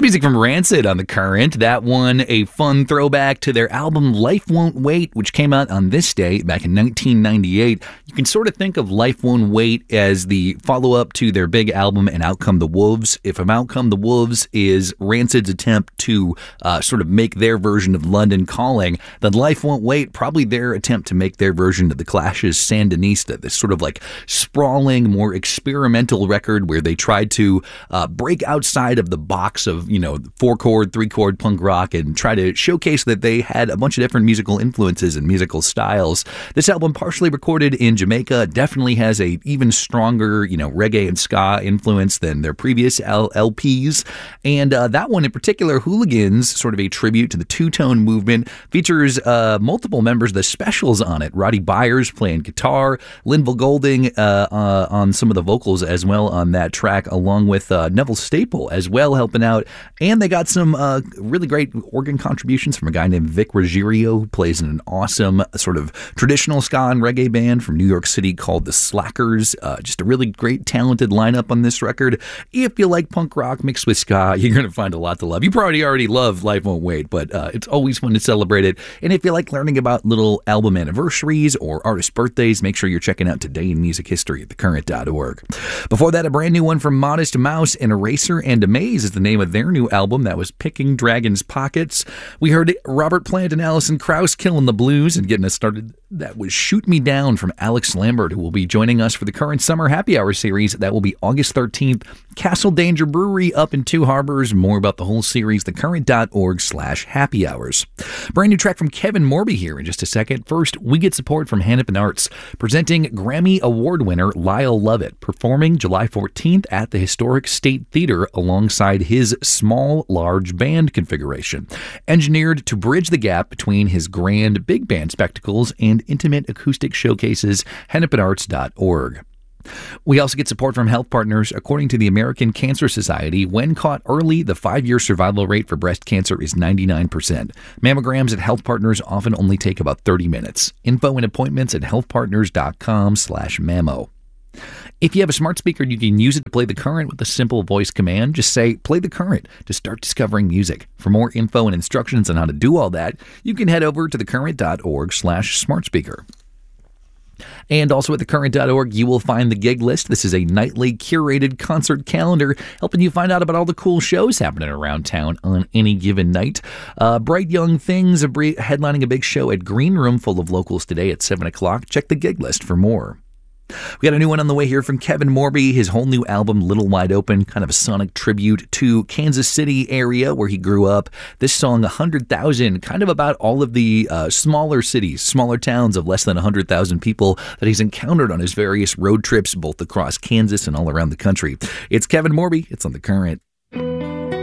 music from Rancid on The Current. That one, a fun throwback to their album Life Won't Wait, which came out on this day back in 1998. You can sort of think of Life Won't Wait as the follow-up to their big album And Out Come the Wolves. If Out Come the Wolves is Rancid's attempt to sort of make their version of London Calling, then Life Won't Wait, probably their attempt to make their version of The Clash's Sandinista, this sort of like sprawling, more experimental record where they tried to break outside of the box of, 4-chord, 3-chord punk rock and try to showcase that they had a bunch of different musical influences and musical styles. This album, partially recorded in Jamaica, definitely has a even stronger, reggae and ska influence than their previous LPs. And that one in particular, Hooligans, sort of a tribute to the two-tone movement, features multiple members of the Specials on it. Roddy Byers playing guitar, Linval Golding on some of the vocals as well on that track, along with Neville Staple as well helping out. And they got some really great organ contributions from a guy named Vic Ruggiero, who plays in an awesome sort of traditional ska and reggae band from New York City called the Slackers. Just a really great, talented lineup on this record. If you like punk rock mixed with ska, you're going to find a lot to love. You probably already love Life Won't Wait, but it's always fun to celebrate it. And if you like learning about little album anniversaries or artist birthdays, make sure you're checking out Today in Music History at thecurrent.org. Before that, a brand new one from Modest Mouse, and Eraser and Amaze is the name of their new album. That was Picking Dragon's Pockets. We heard Robert Plant and Alison Krauss killing the blues, and getting us started, that was Shoot Me Down from Alex Lambert, who will be joining us for the Current Summer Happy Hour series. That will be August 13th. Castle Danger Brewery up in Two Harbors. More about the whole series, thecurrent.org/happy hours. Brand new track from Kevin Morby here in just a second. First, we get support from Hennepin Arts, presenting Grammy Award winner Lyle Lovett, performing July 14th at the Historic State Theater alongside his small, large band configuration, engineered to bridge the gap between his grand big band spectacles and intimate acoustic showcases. hennepinarts.org. We also get support from Health Partners. According to the American Cancer Society, when caught early, the 5-year survival rate for breast cancer is 99%. Mammograms at Health Partners often only take about 30 minutes. Info and appointments at healthpartners.com/mammo. If you have a smart speaker, you can use it to play The Current with a simple voice command. Just say, "Play The Current," to start discovering music. For more info and instructions on how to do all that, you can head over to thecurrent.org/smartspeaker. And also at thecurrent.org, you will find the gig list. This is a nightly curated concert calendar helping you find out about all the cool shows happening around town on any given night. Bright Young Things headlining a big show at Green Room full of locals today at 7 o'clock. Check the gig list for more. We got a new one on the way here from Kevin Morby, his whole new album, Little Wide Open, kind of a sonic tribute to Kansas City area where he grew up. This song, 100,000, kind of about all of the smaller cities, smaller towns of less than 100,000 people that he's encountered on his various road trips, both across Kansas and all around the country. It's Kevin Morby. It's on The Current.